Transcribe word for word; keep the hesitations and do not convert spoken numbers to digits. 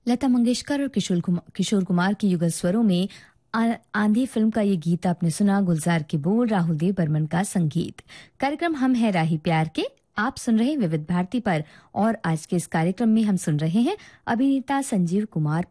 लता मंगेशकर और किशोर कुमार किशोर कुमार की युगल स्वरों में आ- आंधी फिल्म का ये गीत आपने सुना। गुलजार के बोल, राहुल देव बर्मन का संगीत। कार्यक्रम हम है राही प्यार के, आप सुन रहे हैं विविध भारती पर। और आज के इस कार्यक्रम में हम सुन रहे हैं अभिनेता संजीव कुमार